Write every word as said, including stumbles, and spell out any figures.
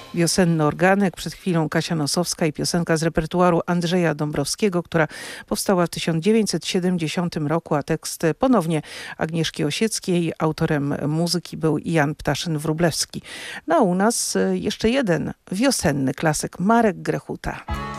Wiosenny organek, przed chwilą Kasia Nosowska i piosenka z repertuaru Andrzeja Dąbrowskiego, która powstała w tysiąc dziewięćset siedemdziesiątym roku, a tekst ponownie Agnieszki Osieckiej. Autorem muzyki był Jan Ptaszyn-Wróblewski. No a u nas jeszcze jeden wiosenny klasyk, Marek Grechuta.